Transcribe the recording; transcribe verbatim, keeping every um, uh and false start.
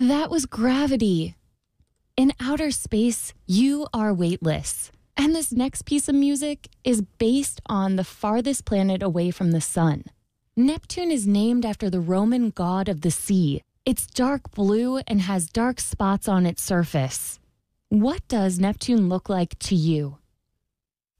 That was Gravity. In outer space, you are weightless. And this next piece of music is based on the farthest planet away from the sun. Neptune is named after the Roman god of the sea. It's dark blue and has dark spots on its surface. What does Neptune look like to you?